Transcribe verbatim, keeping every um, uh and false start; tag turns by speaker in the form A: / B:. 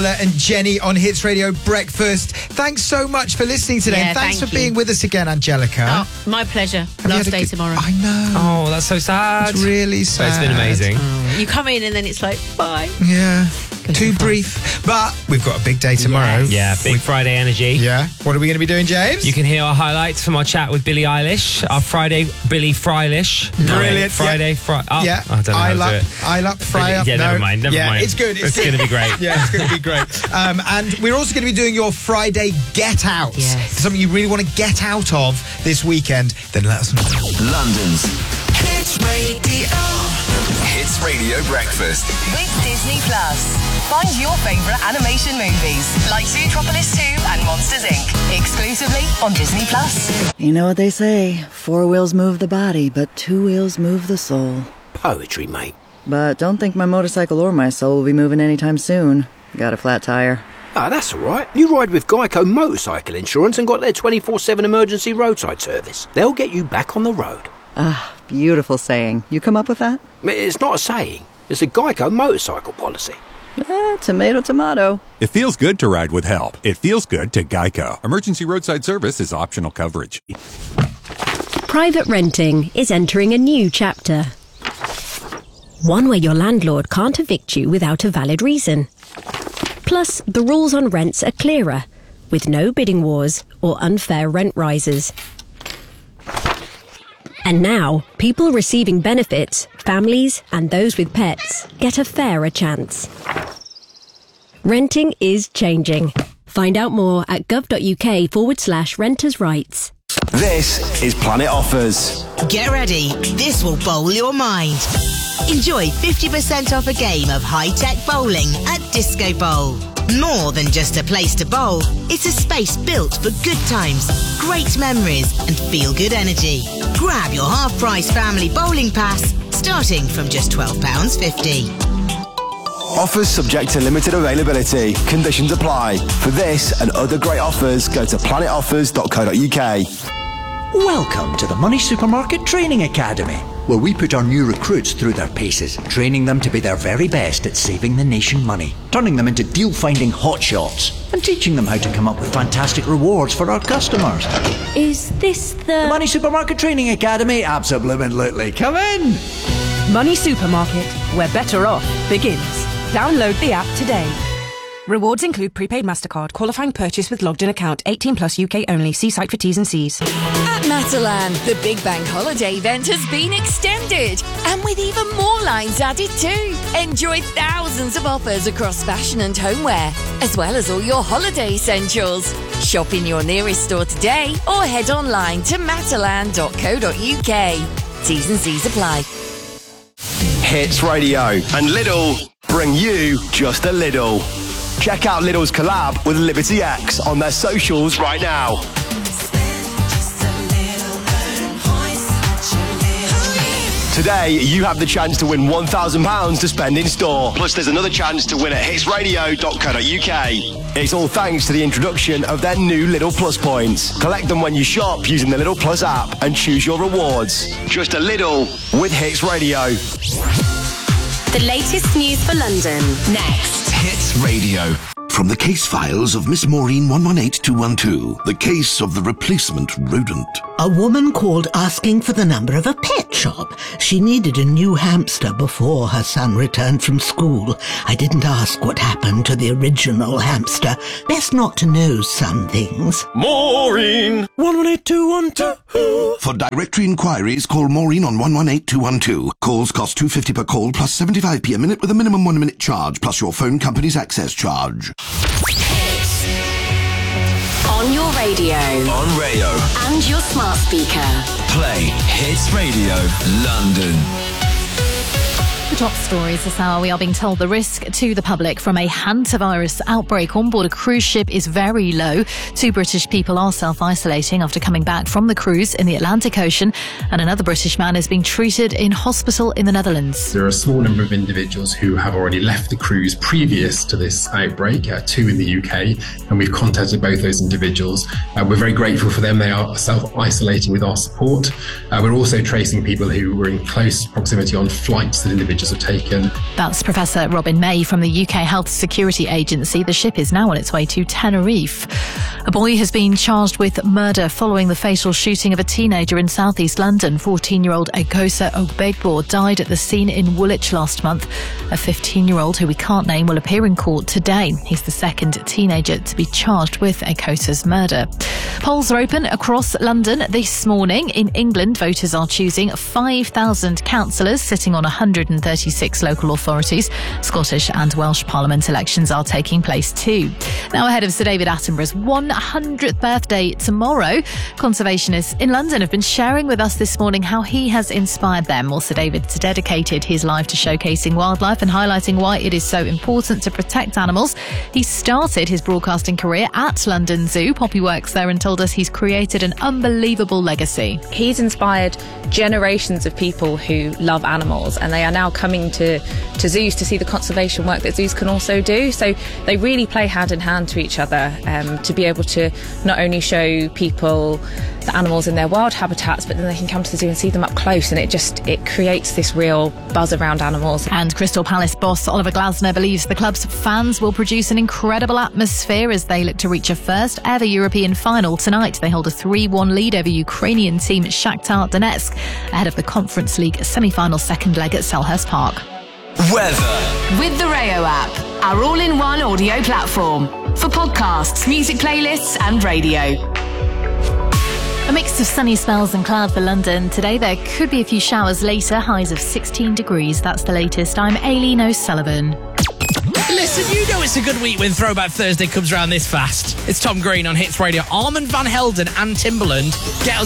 A: And Jenny on Hits Radio Breakfast. Thanks so much for listening today.
B: Yeah,
A: and thanks
B: thank
A: for
B: you.
A: being with us again, Angelica.
B: Oh, my pleasure.
A: Have you
B: Last
A: had a
B: day
A: good-
B: tomorrow.
A: I know.
C: Oh, that's so sad.
A: It's really sad.
C: But it's been amazing.
B: You come in and then it's like, bye.
A: Yeah.
B: Gonna
A: Too
B: be fun.
A: brief. But we've got a big day tomorrow.
B: Yes.
C: Yeah, big Friday energy.
A: Yeah. What are we going to be doing, James?
C: You can hear our highlights from our chat with Billie Eilish, our Friday Billie Frylish.
A: Brilliant.
C: Friday,
A: Yeah.
C: Fry. Oh,
A: yeah.
C: I don't know how
A: I
C: to
A: love,
C: do it.
A: I love fry up.
C: Yeah,
A: no.
C: never mind. Never
A: yeah,
C: mind.
A: It's good. It's,
C: It's
A: good.
C: going to be great.
A: Yeah, it's going to be great. Um, and we're also going to be doing your Friday Get Out.
B: Yes.
A: Something you really want to get out of this weekend, then let us know.
D: London's Hits Radio. Hits Radio Breakfast.
E: With Disney Plus. Find your favourite animation movies like Zootropolis two and Monsters Incorporated. Exclusively on Disney Plus.
F: You know what they say, four wheels move the body, but two wheels move the soul.
G: Poetry, mate.
F: But don't think my motorcycle or my soul will be moving anytime soon. Got a flat tire.
G: Ah, that's all right. You ride with Geico Motorcycle Insurance and got their twenty-four seven emergency roadside service. They'll get you back on the road.
F: Ah, beautiful saying. You come up with that?
G: It's not a saying. It's a Geico motorcycle policy.
F: Eh, tomato, tomato.
H: It feels good to ride with help. It feels good to Geico. Emergency roadside service is optional coverage.
I: Private renting is entering a new chapter. One where your landlord can't evict you without a valid reason. Plus, the rules on rents are clearer, with no bidding wars or unfair rent rises. And now, people receiving benefits, families and those with pets, get a fairer chance. Renting is changing. Find out more at gov.uk forward slash renters' rights.
D: This is Planet Offers.
J: Get ready, this will bowl your mind. Enjoy fifty percent off a game of high-tech bowling at Disco Bowl. More than just a place to bowl, it's a space built for good times, great memories and feel-good energy. Grab your half-price family bowling pass, starting from just twelve pounds fifty.
D: Offers subject to limited availability. Conditions apply. For this and other great offers, go to planet offers dot co dot uk.
K: Welcome to the Money Supermarket Training Academy, where we put our new recruits through their paces, training them to be their very best at saving the nation money, turning them into deal-finding hotshots, and teaching them how to come up with fantastic rewards for our customers.
I: Is this the...
K: The Money Supermarket Training Academy? Absolutely. Come in!
L: Money Supermarket, where better off begins. Download the app today. Rewards include prepaid MasterCard, qualifying purchase with logged in account, eighteen plus U K only. See site for T's and C's.
M: At Matalan, the Big Bang Holiday event has been extended, and with even more lines added too. Enjoy thousands of offers across fashion and homeware, as well as all your holiday essentials. Shop in your nearest store today or head online to matalan dot co dot uk. T's and C's apply.
D: Hits Radio and Lidl bring you just a little. Check out Lidl's collab with Liberty X on their socials right now. Today, you have the chance to win one thousand pounds to spend in store. Plus, there's another chance to win at hits radio dot co dot uk. It's all thanks to the introduction of their new Lidl Plus points. Collect them when you shop using the Lidl Plus app and choose your rewards. Just a Lidl with Hits Radio.
N: The latest news for London. Next.
O: Hits Radio. From the case files of Miss Maureen one one eight two one two, the case of the replacement rodent.
P: A woman called asking for the number of a pet shop. She needed a new hamster before her son returned from school. I didn't ask what happened to the original hamster. Best not to know some things.
O: Maureen one one eight two one two. For directory inquiries, call Maureen on one one eight two one two. Calls cost two pounds fifty per call plus seventy-five p a minute with a minimum one minute charge plus your phone company's access charge.
N: On your radio.
D: On radio.
N: And your smart speaker.
D: Play Hits Radio London.
Q: The top stories this hour, we are being told the risk to the public from a hantavirus outbreak on board a cruise ship is very low. Two British people are self-isolating after coming back from the cruise in the Atlantic Ocean, and another British man is being treated in hospital in the Netherlands.
R: There are a small number of individuals who have already left the cruise previous to this outbreak, uh, two in the U K, and we've contacted both those individuals. Uh, we're very grateful for them. They are self-isolating with our support. Uh, we're also tracing people who were in close proximity on flights that individuals passengers have taken.
Q: That's Professor Robin May from the U K Health Security Agency. The ship is now on its way to Tenerife. A boy has been charged with murder following the fatal shooting of a teenager in southeast London. fourteen-year-old Akosa Ogbegbo died at the scene in Woolwich last month. A fifteen-year-old who we can't name will appear in court today. He's the second teenager to be charged with Akosa's murder. Polls are open across London this morning. In England, voters are choosing five thousand councillors sitting on one hundred thirty-six local authorities. Scottish and Welsh Parliament elections are taking place too. Now ahead of Sir David Attenborough's one hundredth birthday tomorrow, conservationists in London have been sharing with us this morning how he has inspired them. Well, Sir David's dedicated his life to showcasing wildlife and highlighting why it is so important to protect animals. He started his broadcasting career at London Zoo. Poppy works there and told us he's created an unbelievable legacy.
S: He's inspired generations of people who love animals, and they are now coming to, to zoos to see the conservation work that zoos can also do. So they really play hand in hand to each other, um, to be able to not only show people the animals in their wild habitats, but then they can come to the zoo and see them up close, and it just it creates this real buzz around animals.
Q: And Crystal Palace boss Oliver Glasner believes the club's fans will produce an incredible atmosphere as they look to reach a first ever European final tonight. They hold a three one lead over Ukrainian team Shakhtar Donetsk ahead of the Conference League semi-final second leg at Selhurst Park.
E: Weather. With the Rayo app, our all-in-one audio platform for podcasts, music playlists and radio.
Q: A mix of sunny spells and cloud for London. Today there could be a few showers later, highs of sixteen degrees. That's the latest. I'm Aileen O'Sullivan.
T: Listen, you know it's a good week when Throwback Thursday comes around this fast. It's Tom Green on Hits Radio. Armand Van Helden and Timbaland get